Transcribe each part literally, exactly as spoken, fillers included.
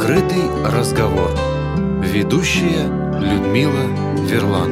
Открытый разговор. Ведущая Людмила Верлан.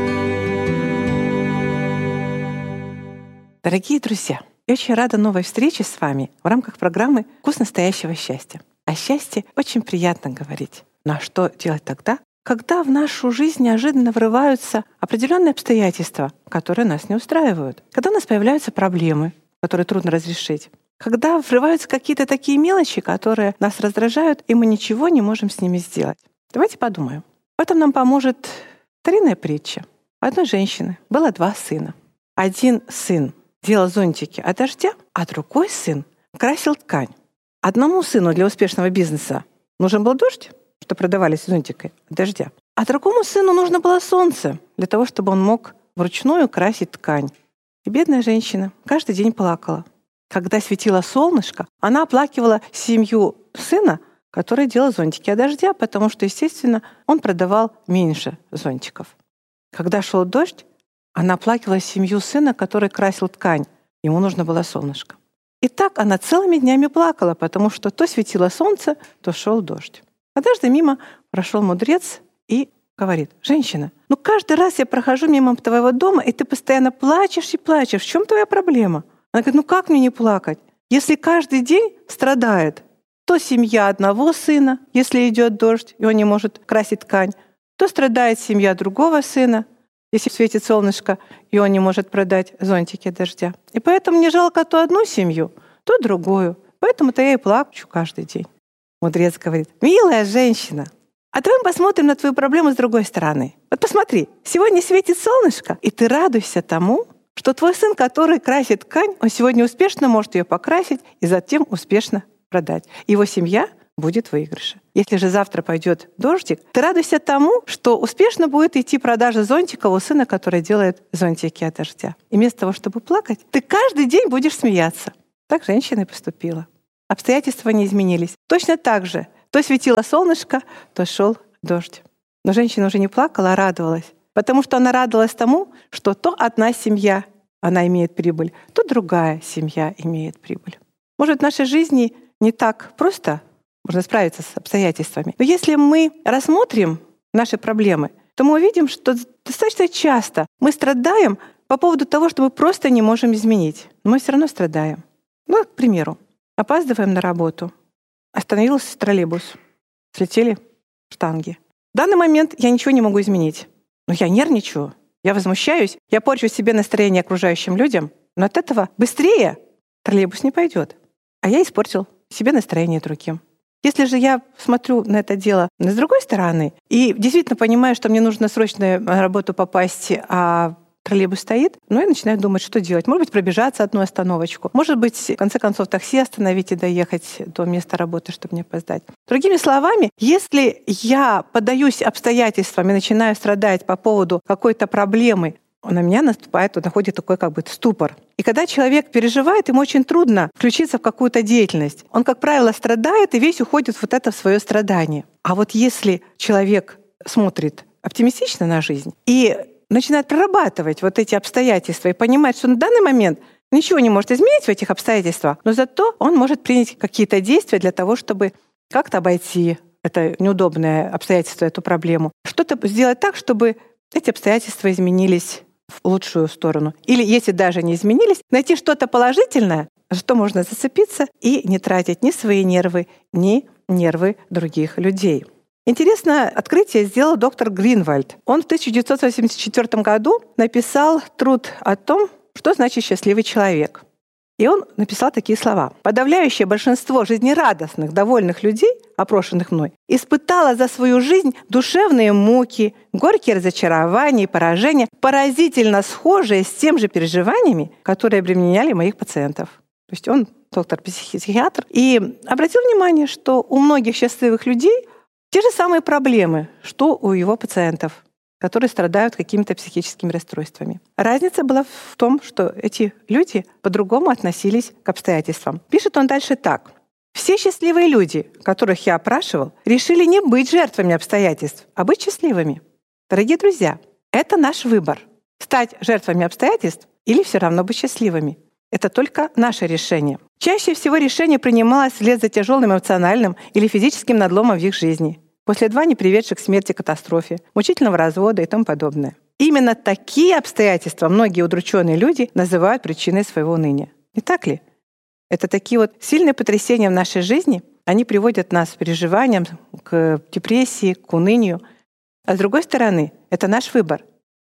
Дорогие друзья, я очень рада новой встрече с вами в рамках программы «Вкус настоящего счастья». О счастье очень приятно говорить. Но что делать тогда, когда в нашу жизнь неожиданно врываются определенные обстоятельства, которые нас не устраивают? Когда у нас появляются проблемы, которые трудно разрешить? Когда врываются какие-то такие мелочи, которые нас раздражают, и мы ничего не можем с ними сделать. Давайте подумаем. В этом нам поможет старинная притча. У одной женщины было два сына. Один сын делал зонтики от дождя, а другой сын красил ткань. Одному сыну для успешного бизнеса нужен был дождь, чтобы продавались зонтики от дождя, а другому сыну нужно было солнце для того, чтобы он мог вручную красить ткань. И бедная женщина каждый день плакала. Когда светило солнышко, она оплакивала семью сына, который делал зонтики от дождя, потому что, естественно, он продавал меньше зонтиков. Когда шел дождь, она оплакивала семью сына, который красил ткань. Ему нужно было солнышко. И так она целыми днями плакала, потому что то светило солнце, то шел дождь. Однажды мимо прошел мудрец и говорит: «Женщина, ну каждый раз я прохожу мимо твоего дома, и ты постоянно плачешь и плачешь. В чем твоя проблема?» Она говорит: «Ну как мне не плакать? Если каждый день страдает то семья одного сына, если идет дождь, и он не может красить ткань, то страдает семья другого сына, если светит солнышко, и он не может продать зонтики от дождя. И поэтому мне жалко то одну семью, то другую. Поэтому-то я и плачу каждый день». Мудрец говорит: «Милая женщина, а давай мы посмотрим на твою проблему с другой стороны. Вот посмотри, сегодня светит солнышко, и ты радуйся тому, что твой сын, который красит ткань, он сегодня успешно может ее покрасить и затем успешно продать. Его семья будет в выигрыше. Если же завтра пойдет дождик, ты радуйся тому, что успешно будет идти продажа зонтика у сына, который делает зонтики от дождя. И вместо того, чтобы плакать, ты каждый день будешь смеяться». Так женщина и поступила. Обстоятельства не изменились. Точно так же то светило солнышко, то шел дождь. Но женщина уже не плакала, а радовалась. Потому что она радовалась тому, что то одна семья, она имеет прибыль, то другая семья имеет прибыль. Может, в нашей жизни не так просто можно справиться с обстоятельствами. Но если мы рассмотрим наши проблемы, то мы увидим, что достаточно часто мы страдаем по поводу того, что мы просто не можем изменить. Но мы все равно страдаем. Ну, к примеру, опаздываем на работу, остановился троллейбус, слетели штанги. В данный момент я ничего не могу изменить. Но я нервничаю, я возмущаюсь, я порчу себе настроение окружающим людям, но от этого быстрее троллейбус не пойдет. А я испортил себе настроение другим. Если же я смотрю на это дело с другой стороны и действительно понимаю, что мне нужно срочно на работу попасть, а троллейбус стоит, ну, я начинаю думать, что делать. Может быть, пробежаться одну остановочку. Может быть, в конце концов, такси остановить и доехать до места работы, чтобы не опоздать. Другими словами, если я поддаюсь обстоятельствам и начинаю страдать по поводу какой-то проблемы, на меня наступает, вот находит такой как бы ступор. И когда человек переживает, ему очень трудно включиться в какую-то деятельность. Он, как правило, страдает, и весь уходит вот это в свое страдание. А вот если человек смотрит оптимистично на жизнь и начинает прорабатывать вот эти обстоятельства и понимает, что на данный момент ничего не может изменить в этих обстоятельствах, но зато он может принять какие-то действия для того, чтобы как-то обойти это неудобное обстоятельство, эту проблему. Что-то сделать так, чтобы эти обстоятельства изменились в лучшую сторону. Или, если даже не изменились, найти что-то положительное, за что можно зацепиться и не тратить ни свои нервы, ни нервы других людей. Интересное открытие сделал доктор Гринвальд. Он в тысяча девятьсот восемьдесят четвёртом году написал труд о том, что значит счастливый человек. И он написал такие слова: «Подавляющее большинство жизнерадостных, довольных людей, опрошенных мной, испытало за свою жизнь душевные муки, горькие разочарования и поражения, поразительно схожие с тем же переживаниями, которые обременяли моих пациентов». То есть он доктор-психиатр и обратил внимание, что у многих счастливых людей те же самые проблемы, что у его пациентов, которые страдают какими-то психическими расстройствами. Разница была в том, что эти люди по-другому относились к обстоятельствам. Пишет он дальше так: «Все счастливые люди, которых я опрашивал, решили не быть жертвами обстоятельств, а быть счастливыми. Дорогие друзья, это наш выбор — стать жертвами обстоятельств или все равно быть счастливыми. Это только наше решение. Чаще всего решение принималось вслед за тяжелым эмоциональным или физическим надломом в их жизни, после едва не приведших к смерти, катастрофе, мучительного развода и тому подобное. Именно такие обстоятельства многие удрученные люди называют причиной своего уныния. Не так ли? Это такие вот сильные потрясения в нашей жизни, они приводят нас к переживаниям, к депрессии, к унынию. А с другой стороны, это наш выбор.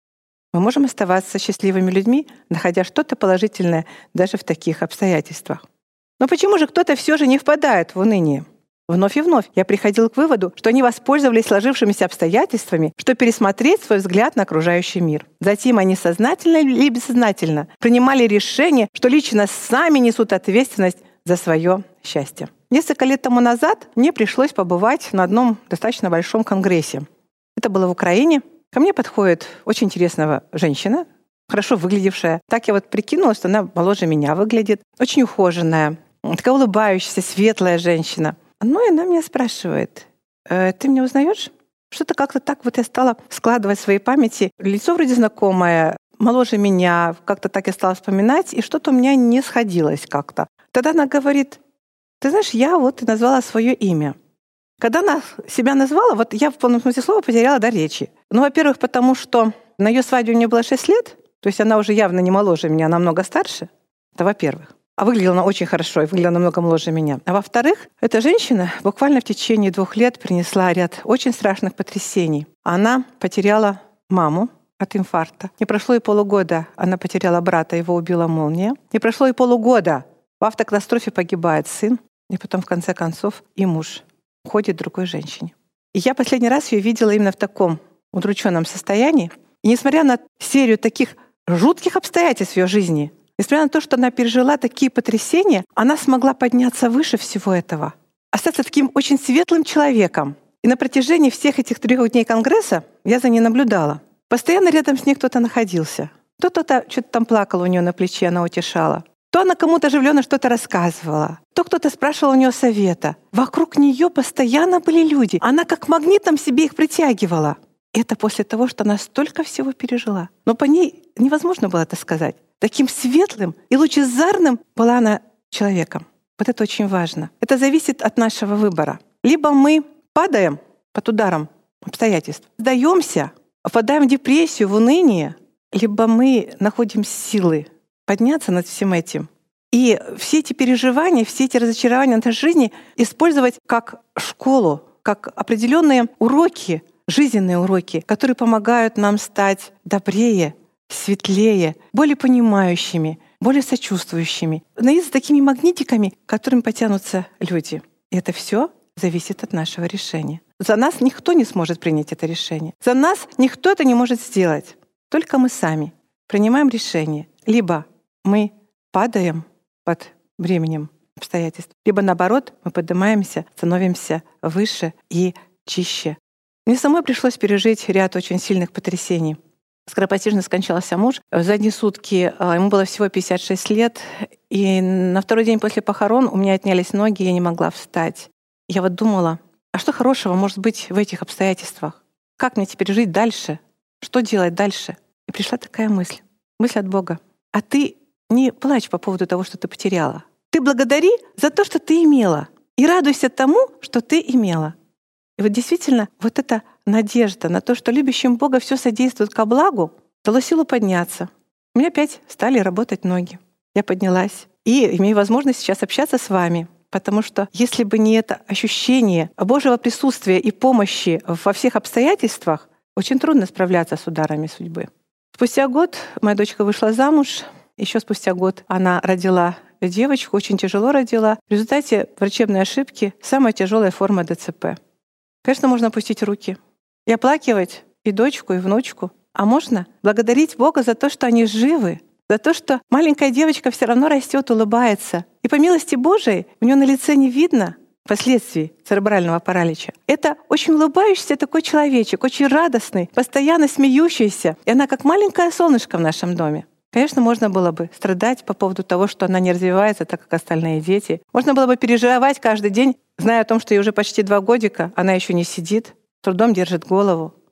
Мы можем оставаться счастливыми людьми, находя что-то положительное даже в таких обстоятельствах. Но почему же кто-то все же не впадает в уныние? Вновь и вновь я приходил к выводу, что они воспользовались сложившимися обстоятельствами, чтобы пересмотреть свой взгляд на окружающий мир. Затем они сознательно или бессознательно принимали решение, что лично сами несут ответственность за свое счастье. Несколько лет тому назад мне пришлось побывать на одном достаточно большом конгрессе. Это было в Украине. Ко мне подходит очень интересная женщина, хорошо выглядевшая. Так я вот прикинула, что она моложе меня выглядит, очень ухоженная, такая улыбающаяся, светлая женщина. Ну и она меня спрашивает: э, «Ты меня узнаешь?» Что-то как-то так вот я стала складывать в своей памяти. Лицо вроде знакомое, моложе меня, как-то так я стала вспоминать, и что-то у меня не сходилось как-то. Тогда она говорит: «Ты знаешь, я вот назвала свое имя». Когда она себя назвала, вот я в полном смысле слова потеряла дар речи. Ну, во-первых, потому что на ее свадьбе мне было шесть лет, то есть она уже явно не моложе меня, она намного старше. Это во-первых. А выглядела она очень хорошо и выглядела намного моложе меня. А во-вторых, эта женщина буквально в течение двух лет принесла ряд очень страшных потрясений. Она потеряла маму от инфаркта. Не прошло и полугода, она потеряла брата, его убила молния. Не прошло и полугода, в автокатастрофе погибает сын. И потом, в конце концов, и муж уходит другой женщине. И я последний раз ее видела именно в таком удрученном состоянии. И несмотря на серию таких жутких обстоятельств в ее жизни, несмотря на то, что она пережила такие потрясения, она смогла подняться выше всего этого, остаться таким очень светлым человеком. И на протяжении всех этих трех дней конгресса я за ней наблюдала. Постоянно рядом с ней кто-то находился. То кто-то что-то там плакал у нее на плече, она утешала. То она кому-то оживленно что-то рассказывала, то кто-то спрашивал у нее совета. Вокруг нее постоянно были люди. Она как магнитом себе их притягивала. Это после того, что она столько всего пережила. Но по ней невозможно было это сказать. Таким светлым и лучезарным была она человеком. Вот это очень важно. Это зависит от нашего выбора. Либо мы падаем под ударом обстоятельств, сдаемся, впадаем в депрессию, в уныние, либо мы находим силы подняться над всем этим. И все эти переживания, все эти разочарования в нашей жизни использовать как школу, как определенные уроки, жизненные уроки, которые помогают нам стать добрее, светлее, более понимающими, более сочувствующими, становиться такими магнитиками, к которым потянутся люди. И это все зависит от нашего решения. За нас никто не сможет принять это решение. За нас никто это не может сделать. Только мы сами принимаем решение. Либо мы падаем под бременем обстоятельств, либо наоборот, мы поднимаемся, становимся выше и чище. Мне самой пришлось пережить ряд очень сильных потрясений. Скоропостижно скончался муж. В задние сутки ему было всего пятьдесят шесть лет, и на второй день после похорон у меня отнялись ноги, и я не могла встать. Я вот думала, а что хорошего может быть в этих обстоятельствах? Как мне теперь жить дальше? Что делать дальше? И пришла такая мысль, мысль от Бога. А ты не плачь по поводу того, что ты потеряла. Ты благодари за то, что ты имела, и радуйся тому, что ты имела. И вот действительно, вот эта надежда на то, что любящим Бога все содействует ко благу, дало силу подняться. У меня опять стали работать ноги. Я поднялась и имею возможность сейчас общаться с вами, потому что если бы не это ощущение Божьего присутствия и помощи во всех обстоятельствах, очень трудно справляться с ударами судьбы. Спустя год моя дочка вышла замуж. Еще спустя год она родила девочку, очень тяжело родила. В результате врачебной ошибки самая тяжелая форма ДЦП. Конечно, можно опустить руки и оплакивать и дочку, и внучку. А можно благодарить Бога за то, что они живы, за то, что маленькая девочка все равно растет, улыбается. И по милости Божией у нее на лице не видно последствий церебрального паралича. Это очень улыбающийся такой человечек, очень радостный, постоянно смеющийся. И она как маленькое солнышко в нашем доме. Конечно, можно было бы страдать по поводу того, что она не развивается так, как остальные дети. Можно было бы переживать каждый день, зная о том, что ей уже почти два годика, она еще не сидит, с трудом держит голову.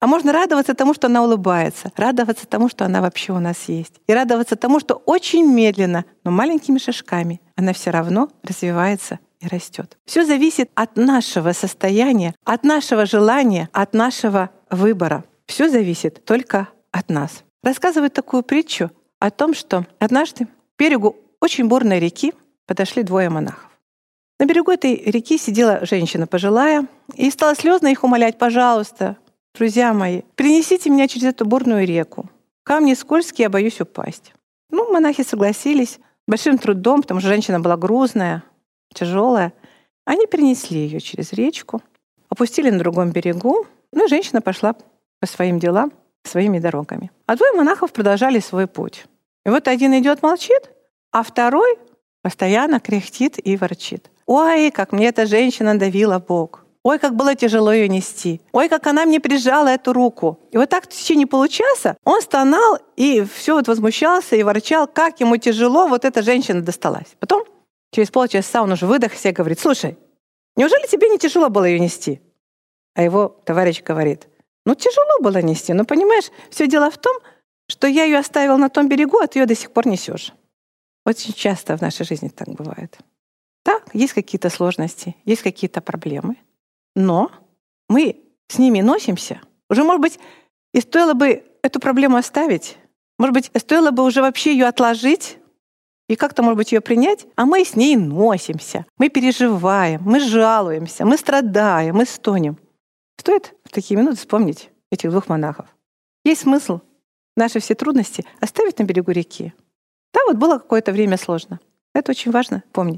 А можно радоваться тому, что она улыбается, радоваться тому, что она вообще у нас есть. И радоваться тому, что очень медленно, но маленькими шажками она все равно развивается и растет. Все зависит от нашего состояния, от нашего желания, от нашего выбора. Все зависит только от нас. Рассказывают такую притчу о том, что однажды к берегу очень бурной реки подошли двое монахов. На берегу этой реки сидела женщина пожилая и стала слезно их умолять: «Пожалуйста, друзья мои, принесите меня через эту бурную реку. Камни скользкие, я боюсь упасть». Ну, монахи согласились большим трудом, потому что женщина была грузная, тяжелая. Они перенесли ее через речку, опустили на другом берегу, ну и женщина пошла по своим делам, своими дорогами. А двое монахов продолжали свой путь. И вот один идет, молчит, а второй постоянно кряхтит и ворчит. «Ой, как мне эта женщина давила бок! Ой, как было тяжело ее нести! Ой, как она мне прижала эту руку!» И вот так в течение получаса он стонал и все вот возмущался и ворчал, как ему тяжело вот эта женщина досталась. Потом через полчаса он уже выдохся и говорит: «Слушай, неужели тебе не тяжело было ее нести?» А его товарищ говорит: «Ну, тяжело было нести, но, понимаешь, все дело в том, что я ее оставил на том берегу, а ты ее до сих пор несешь». Очень часто в нашей жизни так бывает. Да, есть какие-то сложности, есть какие-то проблемы, но мы с ними носимся. Уже, может быть, и стоило бы эту проблему оставить, может быть, стоило бы уже вообще ее отложить и как-то, может быть, ее принять, а мы с ней носимся, мы переживаем, мы жалуемся, мы страдаем, мы стонем. Стоит в такие минуты вспомнить этих двух монахов. Есть смысл наши все трудности оставить на берегу реки. Да, вот было какое-то время сложно. Это очень важно помнить,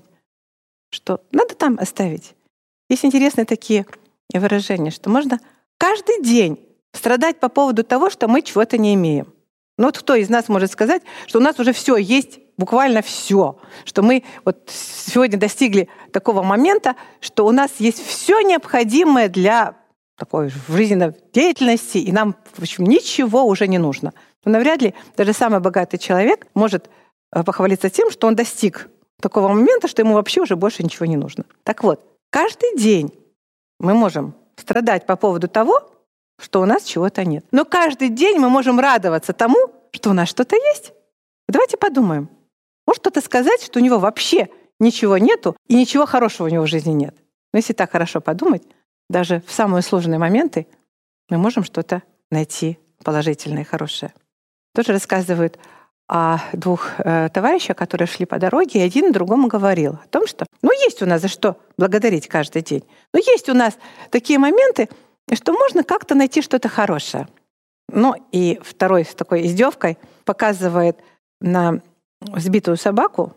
что надо там оставить. Есть интересные такие выражения, что можно каждый день страдать по поводу того, что мы чего-то не имеем. Ну вот кто из нас может сказать, что у нас уже все есть, буквально все, что мы вот сегодня достигли такого момента, что у нас есть все необходимое для такой жизненной деятельности, и нам, в общем, ничего уже не нужно. Но навряд ли даже самый богатый человек может похвалиться тем, что он достиг такого момента, что ему вообще уже больше ничего не нужно. Так вот, каждый день мы можем страдать по поводу того, что у нас чего-то нет. Но каждый день мы можем радоваться тому, что у нас что-то есть. Давайте подумаем. Может кто-то сказать, что у него вообще ничего нету и ничего хорошего у него в жизни нет. Но если так хорошо подумать, даже в самые сложные моменты мы можем что-то найти положительное и хорошее. Тоже рассказывают о двух э, товарищах, которые шли по дороге, и один другому говорил о том, что ну есть у нас за что благодарить каждый день. Но есть у нас такие моменты, что можно как-то найти что-то хорошее. Ну и второй с такой издевкой показывает на сбитую собаку,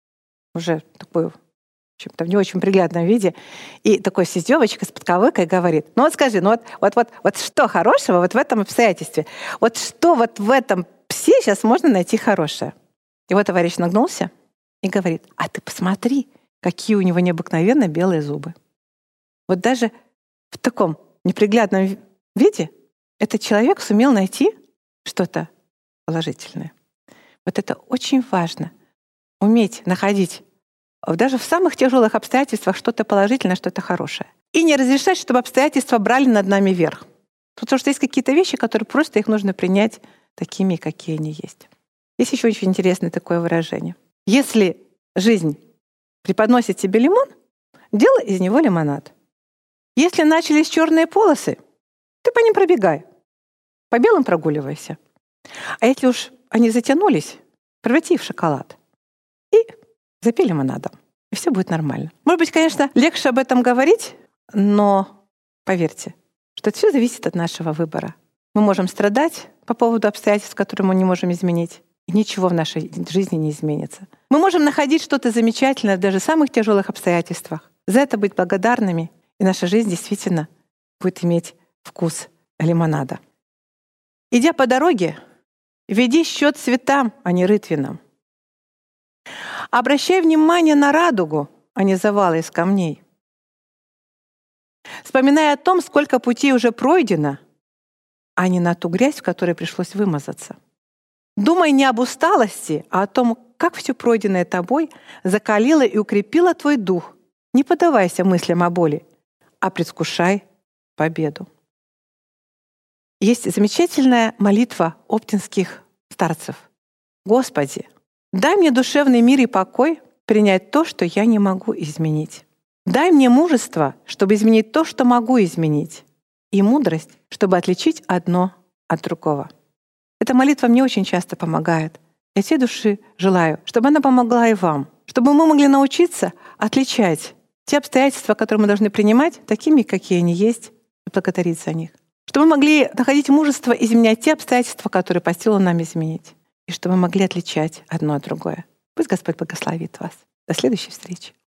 уже такую в общем-то в не очень приглядном виде, и такой с издевочкой, с подковыкой говорит: ну вот скажи, ну вот, вот, вот, вот что хорошего вот в этом обстоятельстве? Вот что вот в этом псе сейчас можно найти хорошее? Его товарищ нагнулся и говорит: а ты посмотри, какие у него необыкновенно белые зубы. Вот даже в таком неприглядном виде этот человек сумел найти что-то положительное. Вот это очень важно. Уметь находить даже в самых тяжелых обстоятельствах что-то положительное, что-то хорошее. И не разрешать, чтобы обстоятельства брали над нами верх. Потому что есть какие-то вещи, которые просто их нужно принять такими, какие они есть. Есть еще очень интересное такое выражение. Если жизнь преподносит тебе лимон, делай из него лимонад. Если начались черные полосы, ты по ним пробегай. По белым прогуливайся. А если уж они затянулись, преврати их в шоколад. И запей лимонадом. И все будет нормально. Может быть, конечно, легче об этом говорить, но поверьте, что это все зависит от нашего выбора. Мы можем страдать по поводу обстоятельств, которые мы не можем изменить. И ничего в нашей жизни не изменится. Мы можем находить что-то замечательное даже в самых тяжелых обстоятельствах. За это быть благодарными, и наша жизнь действительно будет иметь вкус лимонада. Идя по дороге, веди счет цветам, а не рытвинам. Обращай внимание на радугу, а не завалы из камней. Вспоминай о том, сколько путей уже пройдено, а не на ту грязь, в которой пришлось вымазаться. Думай не об усталости, а о том, как все пройденное тобой закалило и укрепило твой дух. Не поддавайся мыслям о боли, а предвкушай победу. Есть замечательная молитва оптинских старцев. «Господи, дай мне душевный мир и покой принять то, что я не могу изменить. Дай мне мужество, чтобы изменить то, что могу изменить, и мудрость, чтобы отличить одно от другого». Эта молитва мне очень часто помогает. Я всей души желаю, чтобы она помогла и вам, чтобы мы могли научиться отличать те обстоятельства, которые мы должны принимать, такими, какие они есть, и благодарить за них. Чтобы мы могли находить мужество изменять те обстоятельства, которые по силу нам изменить. И чтобы мы могли отличать одно от другое. Пусть Господь благословит вас. До следующей встречи.